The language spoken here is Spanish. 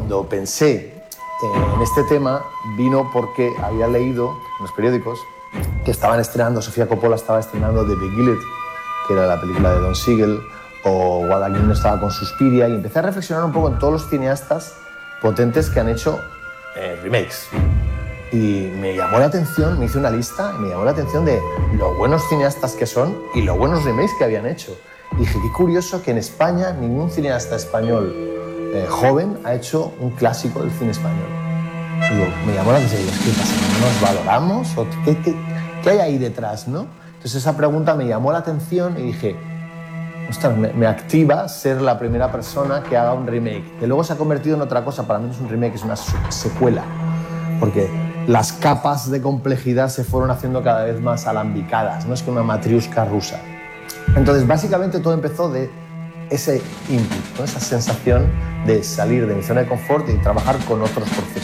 cuando pensé en este tema vino porque había leído en los periódicos que estaban estrenando, Sofía Coppola estaba estrenando The Big Bullet, que era la película de Don Siegel, o Guadagnino estaba con Suspiria, y empecé a reflexionar un poco en todos los cineastas potentes que han hecho remakes. Y me llamó la atención, me hice una lista y me llamó la atención de lo buenos cineastas que son y los buenos remakes que habían hecho. Y dije, qué curioso que en España ningún cineasta español joven ha hecho un clásico del cine español. Digo, me llamó la atención, ¿qué pasa? ¿No nos valoramos? ¿O qué hay ahí detrás, no? Entonces esa pregunta me llamó la atención y dije, ostras, me activa ser la primera persona que haga un remake, que luego se ha convertido en otra cosa. Para mí no es un remake, es una secuela, porque las capas de complejidad se fueron haciendo cada vez más alambicadas, no es que una matriusca rusa. Entonces, básicamente todo empezó de ese input, ¿no? Esa sensación de salir de mi zona de confort y trabajar con otros profesionales.